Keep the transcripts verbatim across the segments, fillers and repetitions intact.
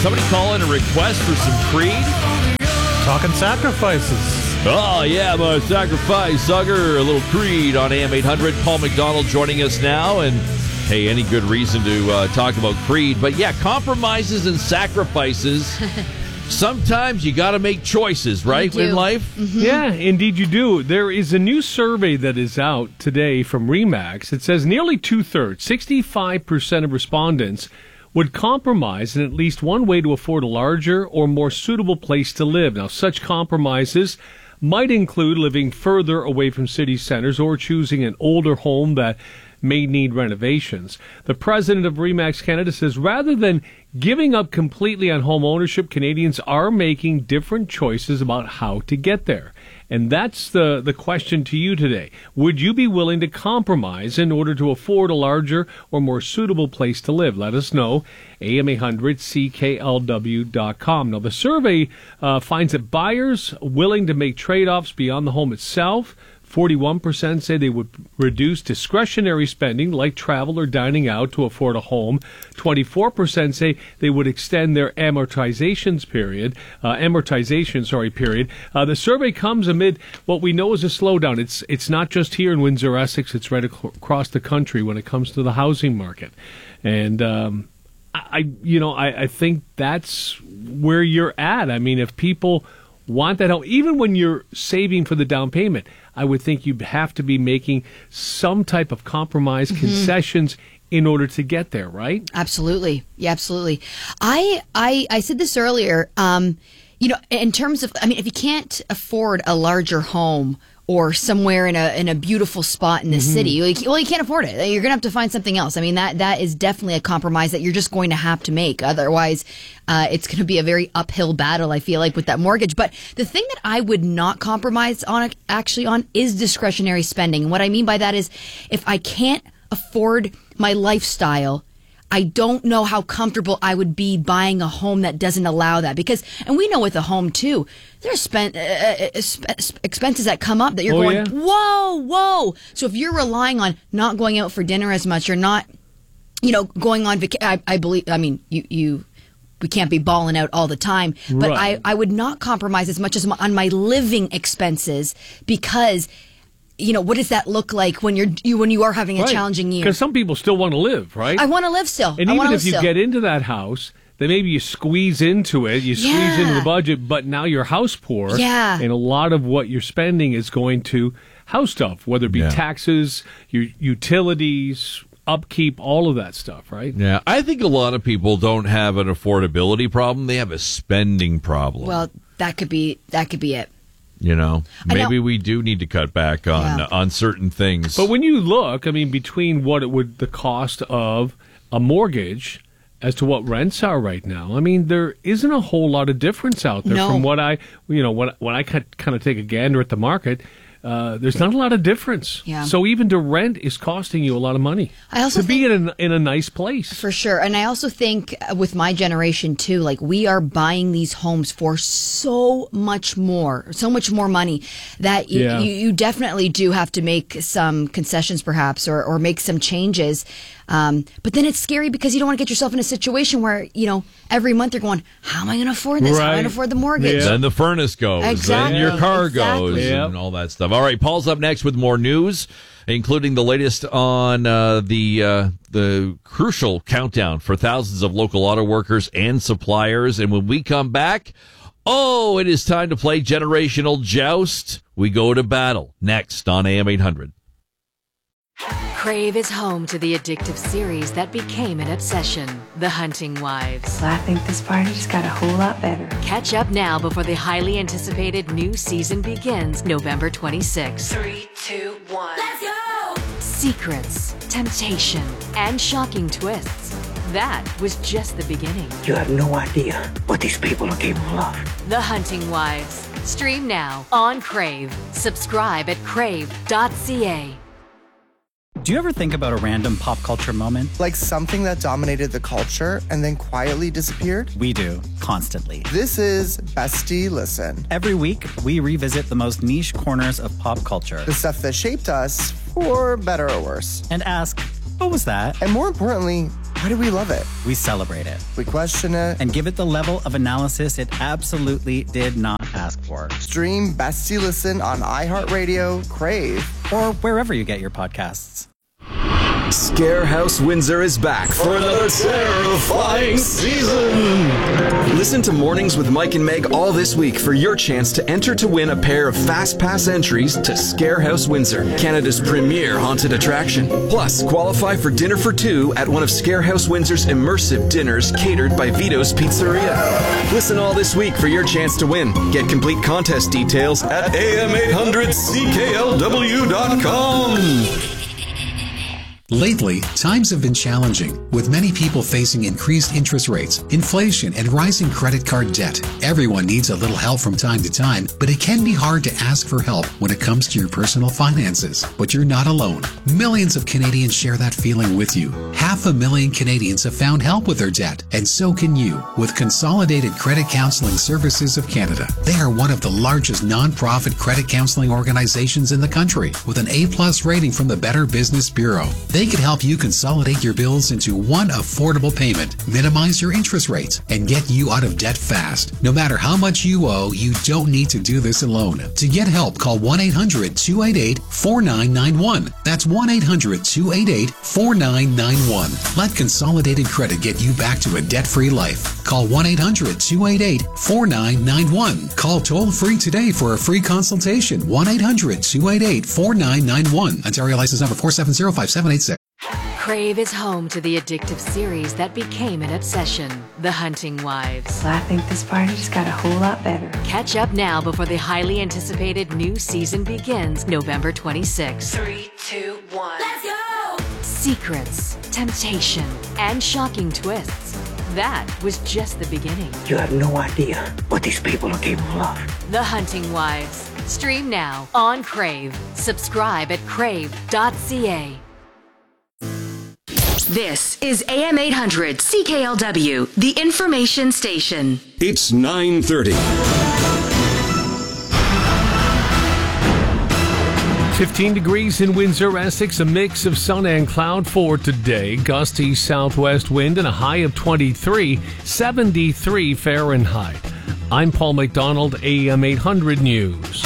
somebody call in a request for some Creed? Talking sacrifices. Oh, yeah, I'm a sacrifice, Sugger. A little Creed on A M eight hundred. Paul McDonald joining us now. And, hey, any good reason to uh, talk about Creed. But, yeah, compromises and sacrifices. Sometimes you got to make choices, right, in life? Mm-hmm. Yeah, indeed you do. There is a new survey that is out today from RE/MAX. It says nearly two-thirds, sixty-five percent of respondents would compromise in at least one way to afford a larger or more suitable place to live. Now, such compromises might include living further away from city centers or choosing an older home that may need renovations. The president of RE/MAX Canada says rather than giving up completely on home ownership, Canadians are making different choices about how to get there. And that's the, the question to you today. Would you be willing to compromise in order to afford a larger or more suitable place to live? Let us know. A M eight hundred C K L W dot com. Now, the survey uh, finds that buyers willing to make trade-offs beyond the home itself, forty-one percent say they would reduce discretionary spending like travel or dining out to afford a home. twenty-four percent say they would extend their amortizations period, uh, amortization, sorry, period. Uh, the survey comes amid what we know is a slowdown. It's it's not just here in Windsor, Essex. It's right ac- across the country when it comes to the housing market. And, um, I, you know, I, I think that's where you're at. I mean, if people want that home, even when you're saving for the down payment, I would think you'd have to be making some type of compromise, mm-hmm. concessions in order to get there, right? Absolutely. Yeah, absolutely. I I, I said this earlier, um, you know, in terms of, I mean, if you can't afford a larger home or somewhere in a in a beautiful spot in the mm-hmm. city, well, you can't afford it. You're going to have to find something else. I mean, that that is definitely a compromise that you're just going to have to make. Otherwise, uh, it's going to be a very uphill battle, I feel like, with that mortgage. But the thing that I would not compromise on, actually on, is discretionary spending. And what I mean by that is if I can't afford my lifestyle, I don't know how comfortable I would be buying a home that doesn't allow that. Because, and we know with a home too, there's spent, uh, expenses that come up that you're oh, going, yeah? whoa, whoa. So if you're relying on not going out for dinner as much or not, you know, going on vacation, I, I believe, I mean, you, you, we can't be balling out all the time, but right. I, I would not compromise as much as my, on my living expenses because, you know, what does that look like when you're you when you are having a right. challenging year? Because some people still want to live, right? I want to live still. And I even live if you still. get into that house, then maybe you squeeze into it, you squeeze Yeah. into the budget, but now you're house poor. Yeah. And a lot of what you're spending is going to house stuff, whether it be Yeah. taxes, your utilities, upkeep, all of that stuff, right? Yeah, I think a lot of people don't have an affordability problem. They have a spending problem. Well, that could be that could be it. You know, I maybe know. we do need to cut back on Yeah. on certain things. But when you look, I mean, between what it would, the cost of a mortgage as to what rents are right now, I mean, there isn't a whole lot of difference out there No. from what I, you know, when, when I kind of take a gander at the market. Uh, there's not a lot of difference. Yeah. So even to rent is costing you a lot of money. I also to be think- in a, in a nice place. For sure. And I also think uh, with my generation too, like we are buying these homes for so much more, so much more money that you, Yeah. you, you definitely do have to make some concessions perhaps or, or make some changes. Um, but then it's scary because you don't want to get yourself in a situation where, you know, every month you're going, how am I going to afford this? How am I going Right. to afford the mortgage? Yeah. Then the furnace goes, Exactly. then your car Exactly. goes, Yep. and all that stuff. All right, Paul's up next with more news, including the latest on uh, the uh, the crucial countdown for thousands of local auto workers and suppliers. And when we come back, oh, it is time to play Generational Joust. We go to battle next on A M eight hundred. Crave is home to the addictive series that became an obsession, The Hunting Wives. I think this party just got a whole lot better. Catch up now before the highly anticipated new season begins November twenty-sixth. Three, two, one. Let's go! Secrets, temptation, and shocking twists. That was just the beginning. You have no idea what these people are capable of. The Hunting Wives. Stream now on Crave. Subscribe at crave dot c a. Do you ever think about a random pop culture moment? Like something that dominated the culture and then quietly disappeared? We do, constantly. This is Bestie Listen. Every week, we revisit the most niche corners of pop culture. The stuff that shaped us, for better or worse. And ask, what was that? And more importantly, Why do we love it? We celebrate it We question it. and give it the level of analysis it absolutely did not ask for. Stream Best You Listen on iHeartRadio, Crave, Or wherever you get your podcasts. Scarehouse Windsor is back for another terrifying season. Listen to Mornings with Mike and Meg all this week for your chance to enter to win a pair of Fast Pass entries to Scarehouse Windsor, Canada's premier haunted attraction. Plus, qualify for dinner for two at one of Scarehouse Windsor's immersive dinners catered by Vito's Pizzeria. Listen all this week for your chance to win. Get complete contest details at A M eight hundred C K L W dot com. Lately, times have been challenging, with many people facing increased interest rates, inflation, and rising credit card debt. Everyone needs a little help from time to time, but it can be hard to ask for help when it comes to your personal finances. But you're not alone. Millions of Canadians share that feeling with you. Half a million Canadians have found help with their debt, and so can you with Consolidated Credit Counseling Services of Canada. They are one of the largest non-profit credit counseling organizations in the country, with an A-plus rating from the Better Business Bureau. They can help you consolidate your bills into one affordable payment, minimize your interest rates, and get you out of debt fast. No matter how much you owe, you don't need to do this alone. To get help, call one eight hundred two eight eight four nine nine one. That's one eight hundred two eight eight four nine nine one. Let Consolidated Credit get you back to a debt-free life. Call one eight hundred two eight eight four nine nine one. Call toll-free today for a free consultation. one eight hundred two eight eight four nine nine one. Ontario license number four seven zero five seven eight six. Crave is home to the addictive series that became an obsession, The Hunting Wives. Well, I think this party just got a whole lot better. Catch up now before the highly anticipated new season begins November twenty-sixth. Three, two, one. Let's go! Secrets, temptation, and shocking twists. That was just the beginning. You have no idea what these people are capable of. The Hunting Wives. Stream now on Crave. Subscribe at crave dot c a. This is A M eight hundred C K L W, the information station. It's nine thirty. fifteen degrees in Windsor, Essex, a mix of sun and cloud for today. Gusty southwest wind and a high of twenty-three, seventy-three Fahrenheit. I'm Paul McDonald, A M eight hundred News.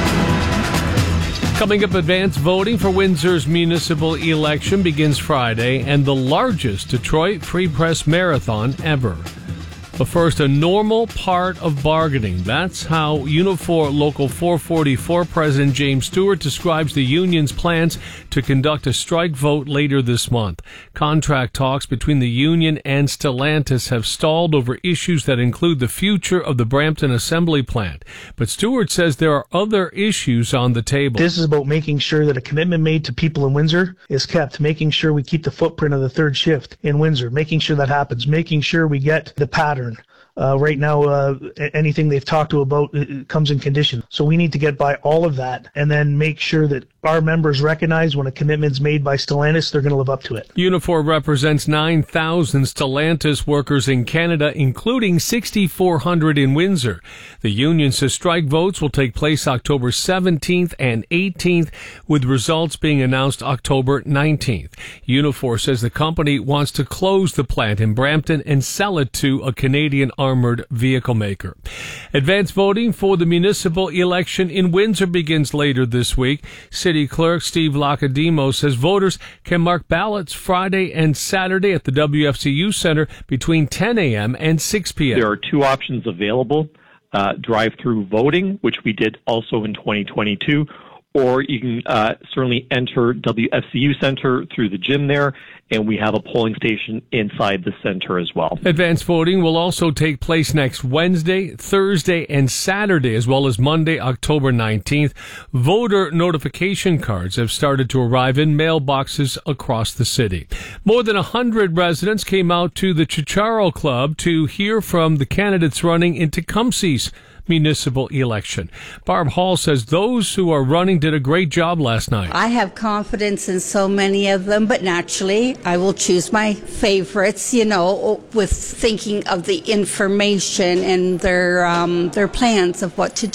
Coming up, advanced voting for Windsor's municipal election begins Friday, and the largest Detroit Free Press Marathon ever. But first, a normal part of bargaining. That's how Unifor Local four forty-four President James Stewart describes the union's plans to conduct a strike vote later this month. Contract talks between the union and Stellantis have stalled over issues that include the future of the Brampton assembly plant. But Stewart says there are other issues on the table. This is about making sure that a commitment made to people in Windsor is kept, making sure we keep the footprint of the third shift in Windsor, making sure that happens, making sure we get the pattern. Uh, right now, uh, anything they've talked to about it comes in condition. So we need to get by all of that and then make sure that our members recognize when a commitment's made by Stellantis, they're going to live up to it. Unifor represents nine thousand Stellantis workers in Canada, including six thousand four hundred in Windsor. The union says strike votes will take place October seventeenth and eighteenth, with results being announced October nineteenth. Unifor says the company wants to close the plant in Brampton and sell it to a Canadian armored vehicle maker. Advance voting for the municipal election in Windsor begins later this week. City Clerk Steve Lacademo says voters can mark ballots Friday and Saturday at the W F C U Center between ten a.m. and six p.m. There are two options available, uh, drive-through voting, which we did also in twenty twenty-two, or you can uh, certainly enter W F C U Center through the gym there, and we have a polling station inside the center as well. Advanced voting will also take place next Wednesday, Thursday, and Saturday, as well as Monday, October nineteenth. Voter notification cards have started to arrive in mailboxes across the city. More than one hundred residents came out to the Chicharo Club to hear from the candidates running in Tecumseh's municipal election. Barb Hall says those who are running did a great job last night. I have confidence in so many of them, but naturally I will choose my favorites, you know, with thinking of the information and their um, their plans of what to do.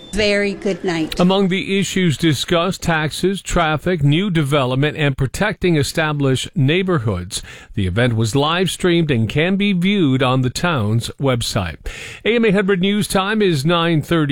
Very good night. Among the issues discussed, taxes, traffic, new development, and protecting established neighborhoods. The event was live streamed and can be viewed on the town's website. A M eight hundred News Time is nine thirty.